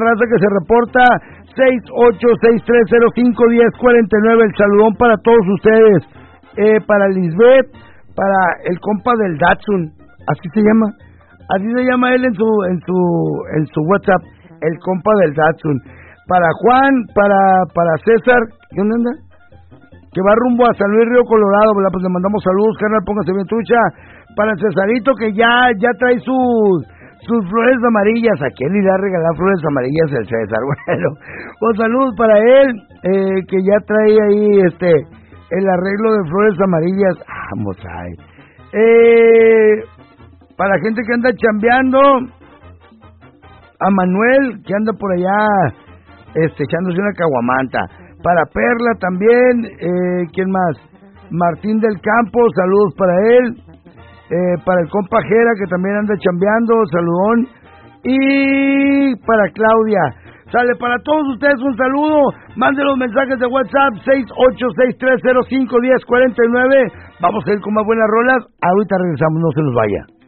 raza que se reporta 6863051049. El saludón para todos ustedes, para Lisbeth, para el compa del Datsun, así se llama él en su WhatsApp, el compa del Datsun. Para Juan, para César, ¿qué onda? Que va rumbo a San Luis Río Colorado, ¿verdad? Pues le mandamos saludos, carnal, póngase bien trucha. Para el Cesarito, que ya trae sus flores amarillas. ¿A quién le irá a regalar flores amarillas el César? Bueno, pues saludos para él, que ya trae ahí el arreglo de flores amarillas. Vamos ahí. Para la gente que anda chambeando, a Manuel, que anda por allá echándose una caguamanta. Para Perla también, ¿quién más? Martín del Campo, saludos para él. Para el compa Jera, que también anda chambeando, saludón. Y para Claudia, sale para todos ustedes un saludo. Manden los mensajes de WhatsApp 6863051049. Vamos a ir con más buenas rolas. Ahorita regresamos, no se nos vaya.